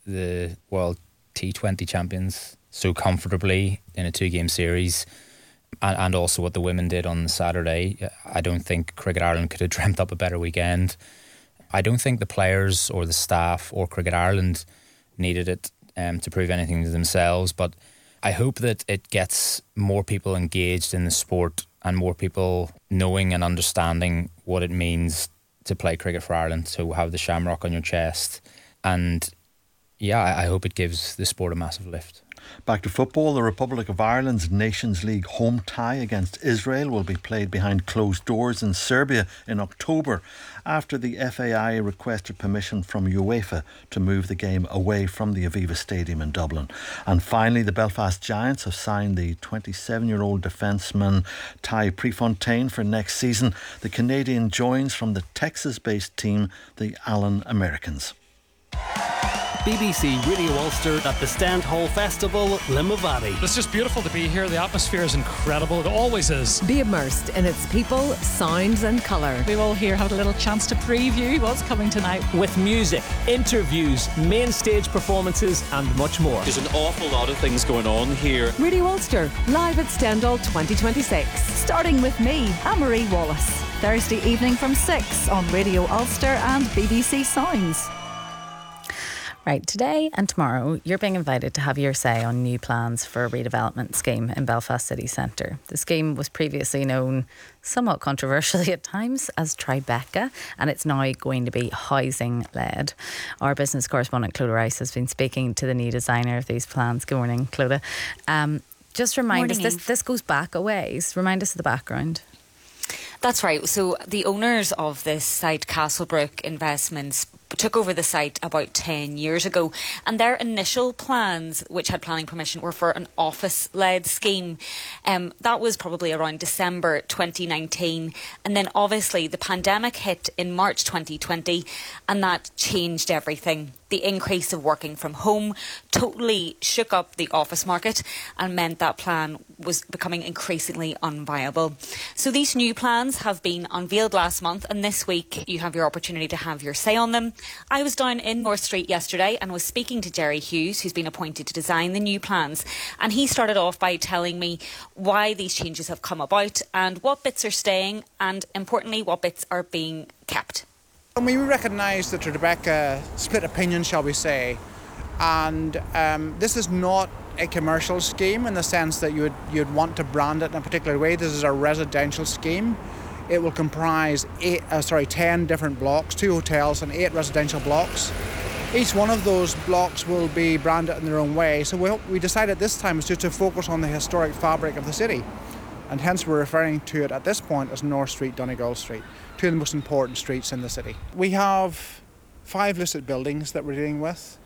the World T20 champions so comfortably in a 2-game series, and also what the women did on Saturday. I don't think Cricket Ireland could have dreamt up a better weekend. I don't think the players or the staff or Cricket Ireland needed it to prove anything to themselves, but I hope that it gets more people engaged in the sport and more people knowing and understanding what it means to play cricket for Ireland, to have the shamrock on your chest. And yeah, I hope it gives the sport a massive lift. Back to football. The Republic of Ireland's Nations League home tie against Israel will be played behind closed doors in Serbia in October, after the FAI requested permission from UEFA to move the game away from the Aviva Stadium in Dublin. And finally, the Belfast Giants have signed the 27-year-old defenceman Ty Prefontaine for next season. The Canadian joins from the Texas-based team, the Allen Americans. BBC Radio Ulster at the Stendhal Festival, Limavady. It's just beautiful to be here. The atmosphere is incredible. It always is. Be immersed in its people, sounds and colour. We've all here had a little chance to preview what's coming tonight. With music, interviews, main stage performances and much more. There's an awful lot of things going on here. Radio Ulster, live at Stendhal 2026. Starting with me, Anne-Marie Wallace. Thursday evening from 6 on Radio Ulster and BBC Sounds. Right, today and tomorrow, you're being invited to have your say on new plans for a redevelopment scheme in Belfast City Centre. The scheme was previously known, somewhat controversially at times, as Tribeca, and it's now going to be housing-led. Our business correspondent, Clodagh Rice, has been speaking to the new designer of these plans. Good morning, Clodagh. Just remind us, this goes back a ways. Remind us of the background. That's right. So the owners of this site, Castlebrook Investments, took over the site about 10 years ago, and their initial plans, which had planning permission, were for an office-led scheme. That was probably around December 2019, and then obviously the pandemic hit in March 2020, and that changed everything. The increase of working from home totally shook up the office market and meant that plan was becoming increasingly unviable. So these new plans have been unveiled last month, and this week you have your opportunity to have your say on them. I was down in North Street yesterday and was speaking to Jerry Hughes, who's been appointed to design the new plans, and he started off by telling me why these changes have come about and what bits are staying, and importantly what bits are being kept. We recognise the Tribeca split opinion, shall we say, and this is not a commercial scheme in the sense that you'd want to brand it in a particular way. This is a residential scheme. It will comprise 10 different blocks, 2 hotels and 8 residential blocks. Each one of those blocks will be branded in their own way. So we decided this time is just to focus on the historic fabric of the city, and hence we're referring to it at this point as North Street, Donegal Street, 2 of the most important streets in the city. We have 5 listed buildings that we're dealing with.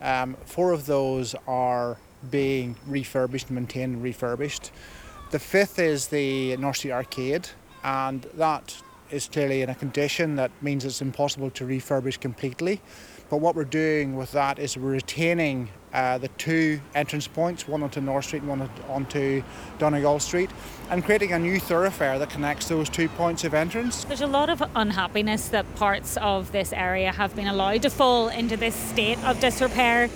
4 of those are being refurbished, maintained and refurbished. The 5th is the North Street Arcade, and that is clearly in a condition that means it's impossible to refurbish completely. But what we're doing with that is we're retaining the 2 entrance points, one onto North Street and one onto Donegal Street, and creating a new thoroughfare that connects those 2 points of entrance. There's a lot of unhappiness that parts of this area have been allowed to fall into this state of disrepair.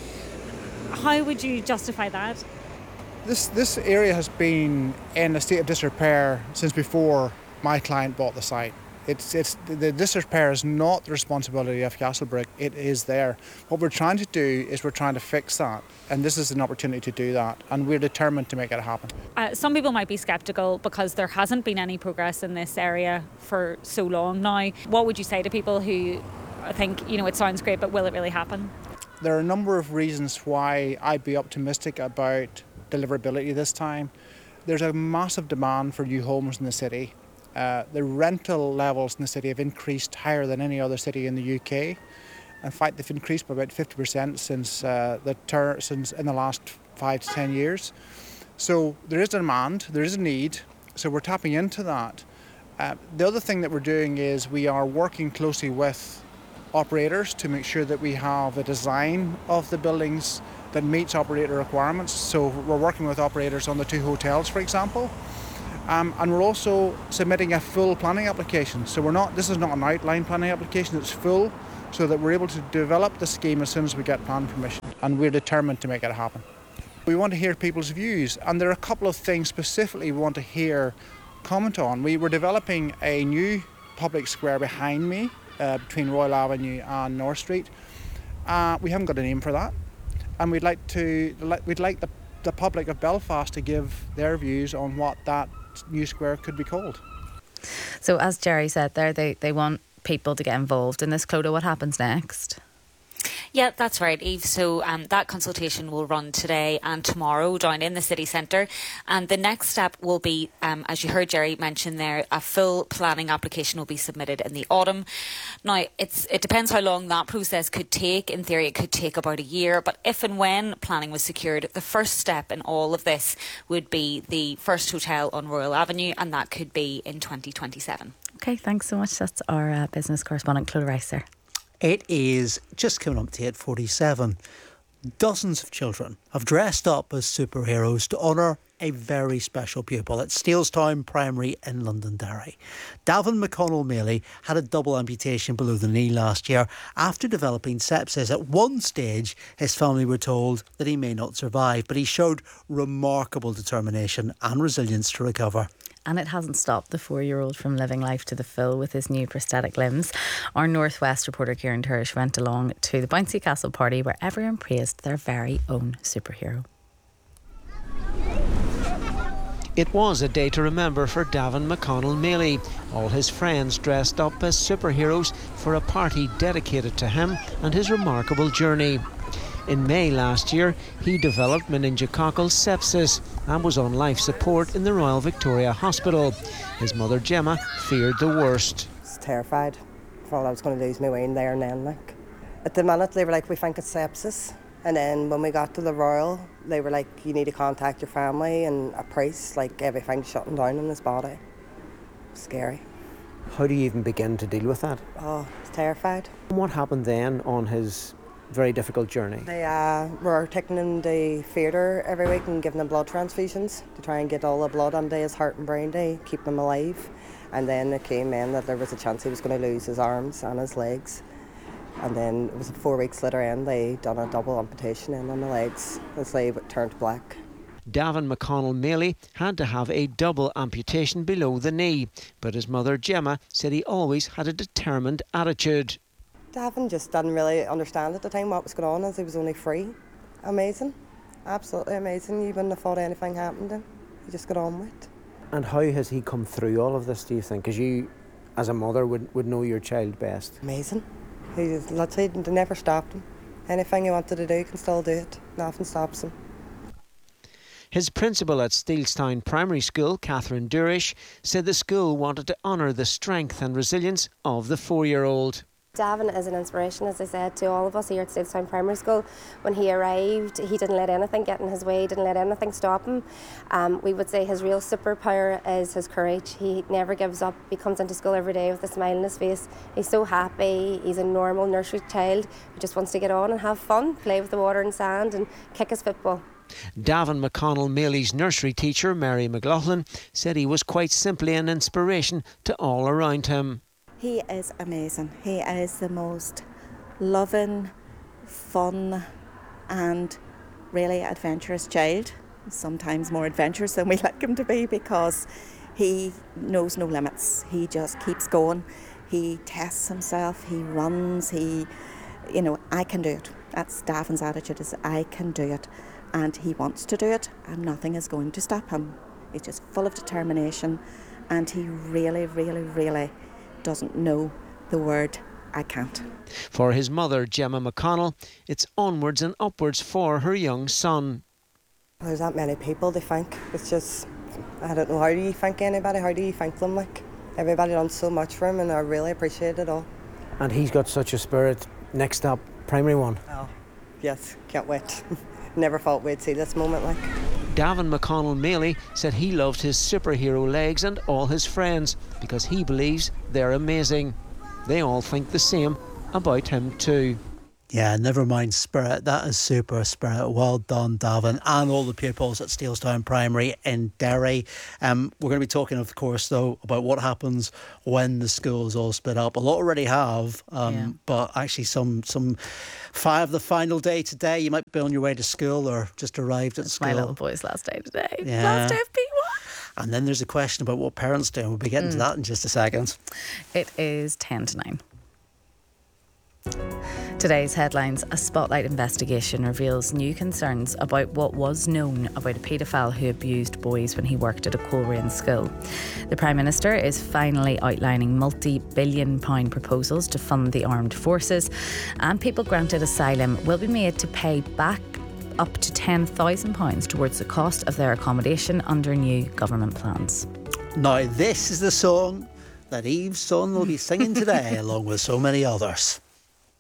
How would you justify that? This area has been in a state of disrepair since before my client bought the site. The disrepair is not the responsibility of Castlebrook, it is there. What we're trying to do is we're trying to fix that, and this is an opportunity to do that, and we're determined to make it happen. Some people might be sceptical because there hasn't been any progress in this area for so long now. What would you say to people who think, it sounds great, but will it really happen? There are a number of reasons why I'd be optimistic about deliverability this time. There's a massive demand for new homes in the city. The rental levels in the city have increased higher than any other city in the UK. In fact, they've increased by about 50% since in the last 5 to 10 years. So there is a demand, there is a need, so we're tapping into that. The other thing that we're doing is we are working closely with operators to make sure that we have a design of the buildings that meets operator requirements. So we're working with operators on the 2 hotels, for example. And we're also submitting a full planning application. So this is not an outline planning application, it's full, so that we're able to develop the scheme as soon as we get planning permission. and we're determined to make it happen. We want to hear people's views, and there are a couple of things specifically we want to hear comment on. We were developing a new public square behind me between Royal Avenue and North Street. We haven't got a name for that, and we'd like the public of Belfast to give their views on what that new square could be called. So as Jerry said there, they want people to get involved in this. Clodagh, what happens next? Yeah, that's right, Eve. So that consultation will run today and tomorrow down in the city centre. And the next step will be, as you heard Jerry mention there, a full planning application will be submitted in the autumn. Now, it depends how long that process could take. In theory, it could take about a year. But if and when planning was secured, the first step in all of this would be the first hotel on Royal Avenue, and that could be in 2027. OK, thanks so much. That's our business correspondent, Clodagh Rice there. It is just coming up to 8:47. Dozens of children have dressed up as superheroes to honour a very special pupil at Steelstown Primary in Londonderry. Davin McConnell-Maley had a double amputation below the knee last year after developing sepsis. At one stage, his family were told that he may not survive, but he showed remarkable determination and resilience to recover. And it hasn't stopped the 4-year-old from living life to the full with his new prosthetic limbs. Our Northwest reporter Kieran Turish went along to the Bouncy Castle party where everyone praised their very own superhero. It was a day to remember for Davin McConnell-Maley. All his friends dressed up as superheroes for a party dedicated to him and his remarkable journey. In May last year, he developed meningococcal sepsis and was on life support in the Royal Victoria Hospital. His mother Gemma feared the worst. I was terrified. I thought I was going to lose my way in there and then. At the minute, they were like, we think it's sepsis. And then when we got to the Royal, they were like, you need to contact your family and a priest, like everything's shutting down in his body. Scary. How do you even begin to deal with that? Oh, I was terrified. What happened then on his very difficult journey? They were taking him to theatre every week and giving him blood transfusions to try and get all the blood into his heart and brain to keep him alive. And then it came in that there was a chance he was going to lose his arms and his legs. And then it was 4 weeks later in, they done a double amputation in on the legs. His leg turned black. Davin McConnell-Maley had to have a double amputation below the knee, but his mother Gemma said he always had a determined attitude. Davin just didn't really understand at the time what was going on as he was only 3. Amazing. Absolutely amazing. You wouldn't have thought anything happened to him. He just got on with it. And how has he come through all of this, do you think? Because you, as a mother, would know your child best. Amazing. He literally never stopped him. Anything he wanted to do, he can still do it. Nothing stops him. His principal at Steelstown Primary School, Catherine Durish, said the school wanted to honour the strength and resilience of the 4-year-old. Davin is an inspiration, as I said, to all of us here at Steelstown Primary School. When he arrived, he didn't let anything get in his way, didn't let anything stop him. We would say his real superpower is his courage. He never gives up. He comes into school every day with a smile on his face. He's so happy. He's a normal nursery child who just wants to get on and have fun, play with the water and sand and kick his football. Davin McConnell-Maley's nursery teacher, Mary McLaughlin, said he was quite simply an inspiration to all around him. He is amazing. He is the most loving, fun and really adventurous child. Sometimes more adventurous than we like him to be because he knows no limits. He just keeps going. He tests himself. He runs. I can do it. That's Davin's attitude, is I can do it. And he wants to do it and nothing is going to stop him. He's just full of determination and he really, really, really doesn't know the word I can't. For his mother, Gemma McConnell, it's onwards and upwards for her young son. There's that many people to thank. It's just, I don't know, how do you thank anybody? How do you thank them? Everybody done so much for him and I really appreciate it all. And he's got such a spirit. Next up, Primary 1. Oh, yes, can't wait. Never thought we'd see this moment Davin McConnell-Maley said he loved his superhero legs and all his friends because he believes they're amazing. They all think the same about him too. Yeah, never mind Spirit. That is super, Spirit. Well done, Davin, and all the pupils at Steelestown Primary in Derry. We're going to be talking, of course, though, about what happens when the schools all split up. A lot already have, but actually some the final day today. You might be on your way to school or just arrived at school. My little boy's last day today. Yeah. Last day of P1. And then there's a question about what parents do. We'll be getting to that in just a second. It is 10 to 9. Today's headlines: a Spotlight investigation reveals new concerns about what was known about a paedophile who abused boys when he worked at a Coleraine school. The Prime Minister is finally outlining multi-billion-pound proposals to fund the armed forces, and people granted asylum will be made to pay back up to £10,000 towards the cost of their accommodation under new government plans. Now, this is the song that Eve's son will be singing today, along with so many others.